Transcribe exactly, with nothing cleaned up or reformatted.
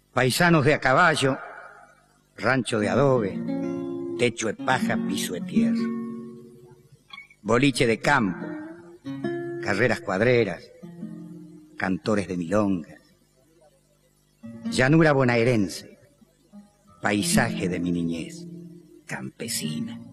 Paisanos de a caballo, rancho de adobe, techo de paja, piso de tierra. Boliche de campo, carreras cuadreras, cantores de milongas. Llanura bonaerense, paisaje de mi niñez, campesina.